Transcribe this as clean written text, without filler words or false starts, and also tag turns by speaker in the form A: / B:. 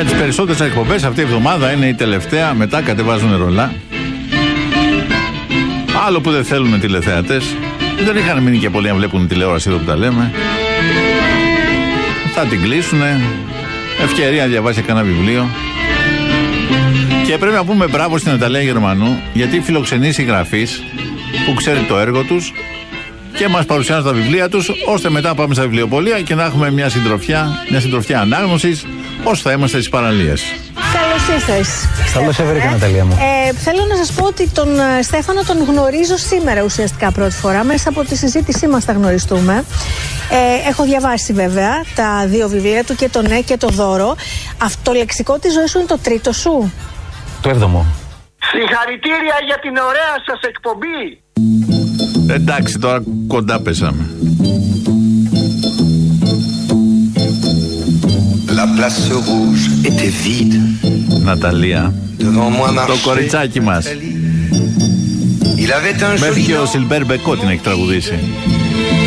A: Για τις περισσότερες εκπομπές αυτή η εβδομάδα είναι η τελευταία, μετά κατεβάζουν ρολά. Άλλο που δεν θέλουν τηλεθεατές. Δεν είχαν μείνει και πολλοί να βλέπουν τηλεόραση εδώ που τα λέμε. Θα την κλείσουνε. Ευκαιρία να διαβάσει κανένα βιβλίο. Και πρέπει να πούμε μπράβο στην Ναταλία Γερμανού, γιατί φιλοξενεί συγγραφείς που ξέρει το έργο τους και μας παρουσιάζουν τα βιβλία τους, ώστε μετά να πάμε στα βιβλιοπωλεία και να έχουμε μια συντροφιά ανάγνωσης όσο θα είμαστε στις παραλίες.
B: Καλώς ήρθες.
C: Καλώς έβρεκα, Ναταλία μου.
B: Θέλω να σας πω ότι τον Στέφανο τον γνωρίζω σήμερα ουσιαστικά πρώτη φορά. Μέσα από τη συζήτησή μας θα γνωριστούμε. Έχω διαβάσει βέβαια τα δύο βιβλία του, και το ναι και το δώρο. Αυτό το λεξικό της ζωής σου είναι το τρίτο σου?
C: Το 7ο.
D: Συγχαρητήρια για την ωραία σας εκπομπή.
A: Εντάξει, τώρα κοντά πέσαμε.
E: La place rouge était vide.
A: Ναταλία, το κοριτσάκι μας. Μέχρι και ο Σιλμπέρ Μπεκό την έχει τραγουδήσει.